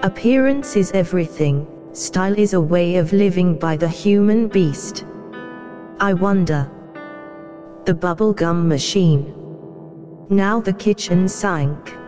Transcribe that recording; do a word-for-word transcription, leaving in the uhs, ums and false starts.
Appearance is everything, style is a way of living by the human beast. I wonder. The bubblegum machine. Now the kitchen sink.